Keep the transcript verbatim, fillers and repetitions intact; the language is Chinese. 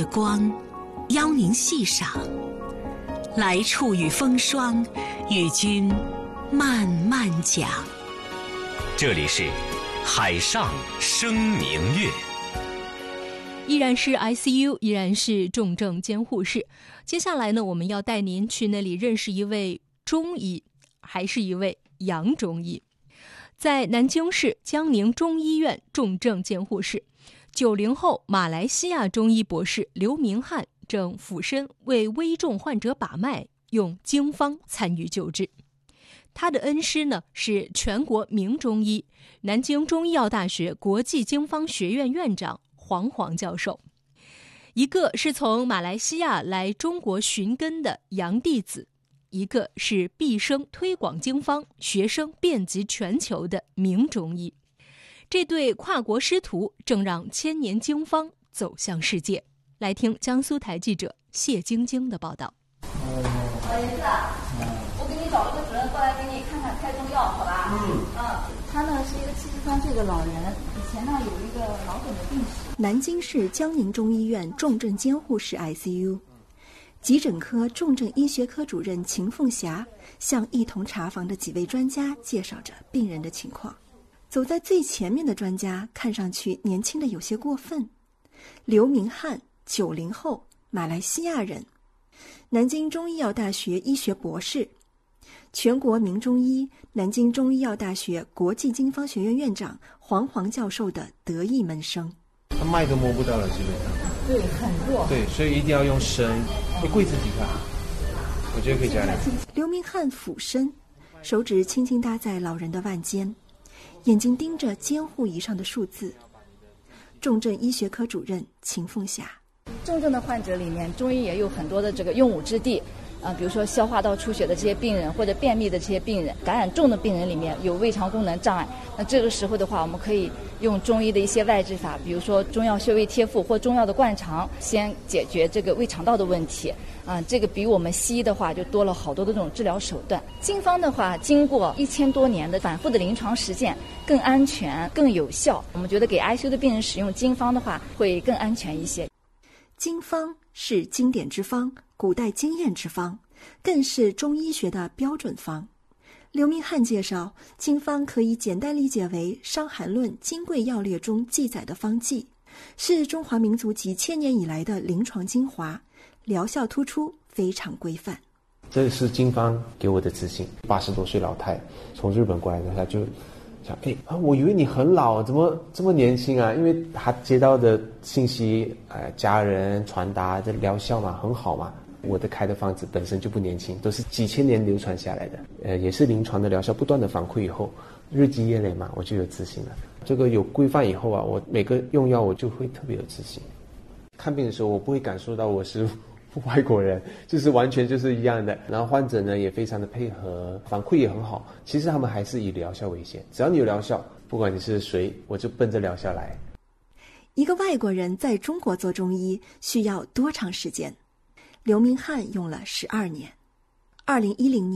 光，邀您细赏。来处与风霜，与君慢慢讲。 这里是海上生明月。 依然是 I C U， 依然是重症监护室。接下来呢，我们要带您去那里认识一位中医，还是一位洋中医。在南京市江宁中医院重症监护室，九零后马来西亚中医博士刘明翰正俯身为危重患者把脉，用经方参与救治。他的恩师呢是全国名中医、南京中医药大学国际经方学院院长黄黄教授。一个是从马来西亚来中国寻根的洋弟子，一个是毕生推广经方、学生遍及全球的名中医。这对跨国师徒正让千年经方走向世界。来听江苏台记者谢晶晶的报道。 老爷子，我给你找了个主任过来给你看看开中药，好吧？嗯嗯，他呢是一个七十三岁的老人，以前呢有一个脑梗的病史。 南京市江宁中医院重症监护室 I C U， 急诊科重症医学科主任秦凤霞向一同查房的几位专家介绍着病人的情况。走在最前面的专家看上去年轻的有些过分。刘明翰，九零后，马来西亚人，南京中医药大学医学博士，全国名中医、南京中医药大学国际经方学院院长黄黄教授的得意门生。 他脉都摸不到了，基本上。 对，很弱。 对，所以一定要用声。你柜子底下，我觉得可以加量。 刘明翰俯身，手指轻轻搭在老人的腕间，眼睛盯着监护仪上的数字。重症医学科主任秦凤霞。 重症的患者里面，中医也有很多的这个用武之地，啊、呃，比如说消化道出血的这些病人，或者便秘的这些病人，感染重的病人里面有胃肠功能障碍，那这个时候的话，我们可以用中医的一些外治法，比如说中药穴位贴腹或中药的灌肠，先解决这个胃肠道的问题。啊、呃，这个比我们西医的话就多了好多的这种治疗手段。经方的话，经过一千多年的反复的临床实践，更安全、更有效。我们觉得给 I C U 的病人使用经方的话，会更安全一些。 经方是经典之方，古代经验之方，更是中医学的标准方。刘明翰介绍，经方可以简单理解为《伤寒论》《金匮要略》中记载的方剂，是中华民族几千年以来的临床精华，疗效突出，非常规范。 这是经方给我的自信。八十多岁老太从日本过来的，他就想，哎啊，我以为你很老，怎么这么年轻啊？因为他接到的信息，呃，家人传达的疗效嘛，很好嘛。我的开的方子本身就不年轻，都是几千年流传下来的，呃，也是临床的疗效不断的反馈以后，日积月累嘛，我就有自信了。这个有规范以后啊，我每个用药我就会特别有自信。看病的时候，我不会感受到我是外国人，就是完全就是一样的。然后患者呢也非常的配合，反馈也很好。其实他们还是以疗效为先，只要你有疗效，不管你是谁，我就奔着疗效来。 一个外国人在中国做中医需要多长时间？刘明翰用了十二年。二零一零年。